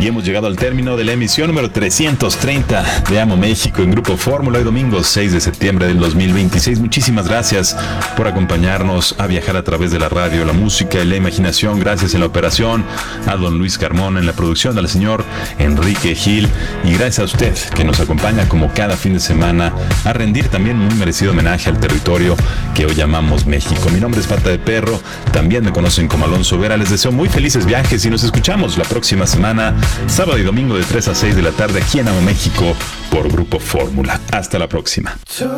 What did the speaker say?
Y hemos llegado al término de la emisión número 330 de Amo México en Grupo Fórmula, hoy domingo 6 de septiembre del 2026. Muchísimas gracias por acompañarnos a viajar a través de la radio, la música y la imaginación. Gracias en la operación a don Luis Carmona, en la producción al señor Enrique Gil, y gracias a usted que nos acompaña como cada fin de semana a rendir también un merecido homenaje al territorio que hoy llamamos México. Mi nombre es Pata de Perro, también me conocen como Alonso Vera. Les deseo muy felices viajes y nos escuchamos la próxima semana, sábado y domingo de 3 a 6 de la tarde aquí en Amo México por Grupo Fórmula. Hasta la próxima.